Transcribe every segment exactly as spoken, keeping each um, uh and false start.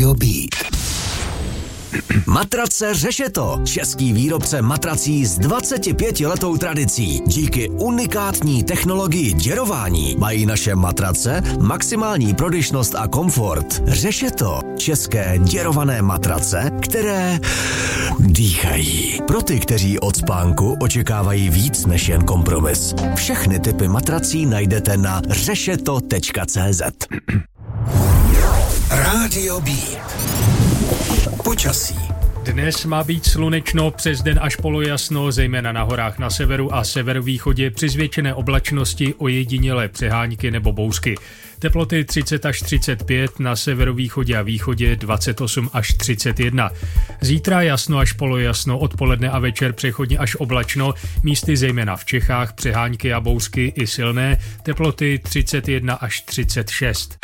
Rádio Beat. Matrace Řešeto, český výrobce matrací s dvacetipětiletou tradicí. Díky unikátní technologii děrování mají naše matrace maximální prodyšnost a komfort. Řešeto, české děrované matrace, které dýchají. Pro ty, kteří od spánku očekávají víc než jen kompromis. Všechny typy matrací najdete na řešeto tečka cé zet. Rádio Beat. Počasí. Dnes má být slunečno, přes den až polojasno, zejména na horách na severu a severovýchodě při zvětšené oblačnosti, ojedinělé přehánky nebo bouřky. Teploty třicet až třicet pět, na severovýchodě a východě dvacet osm až třicet jedna. Zítra jasno až polojasno, odpoledne a večer přechodně až oblačno, místy zejména v Čechách, přehánky a bouřky i silné, teploty třicet jedna až třicet šest.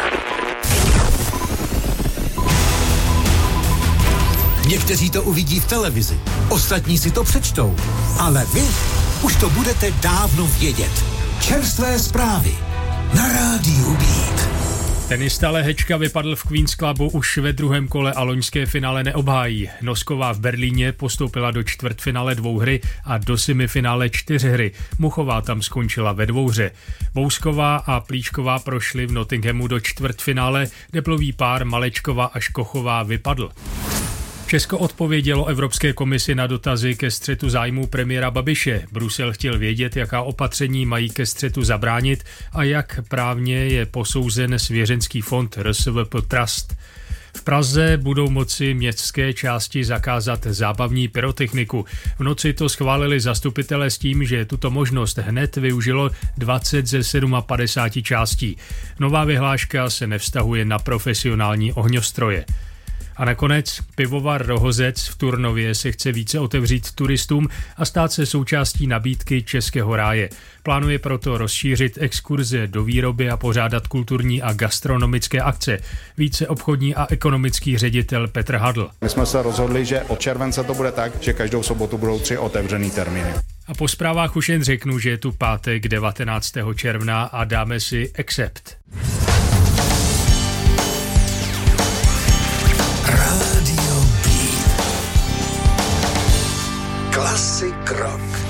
Někteří to uvidí v televizi, ostatní si to přečtou, ale vy už to budete dávno vědět. Čerstvé zprávy na Rádiu Beat. Tenista Lehečka vypadl v Queen's Clubu už ve druhém kole a loňské finále neobhájí. Nosková v Berlíně postoupila do čtvrtfinále dvouhry a do semifinále čtyřhry. Muchová tam skončila ve dvouhře. Bousková a Plíšková prošly v Nottinghamu do čtvrtfinále, deblový pár Malečková až Kochová vypadl. Česko odpovědělo Evropské komisi na dotazy ke střetu zájmů premiéra Babiše. Brusel chtěl vědět, jaká opatření mají ke střetu zabránit a jak právně je posouzen svěřenský fond R S V P Trust. V Praze budou moci městské části zakázat zábavní pyrotechniku. V noci to schválili zastupitelé s tím, že tuto možnost hned využilo dvacet ze padesát sedm částí. Nová vyhláška se nevztahuje na profesionální ohňostroje. A nakonec pivovar Rohozec v Turnově se chce více otevřít turistům a stát se součástí nabídky Českého ráje. Plánuje proto rozšířit exkurze do výroby a pořádat kulturní a gastronomické akce. Více obchodní a ekonomický ředitel Petr Hadl. My jsme se rozhodli, že od července to bude tak, že každou sobotu budou tři otevřený termíny. A po zprávách už jen řeknu, že je tu pátek devatenáctého června a dáme si Accept. Rádio Beat. Classic rock.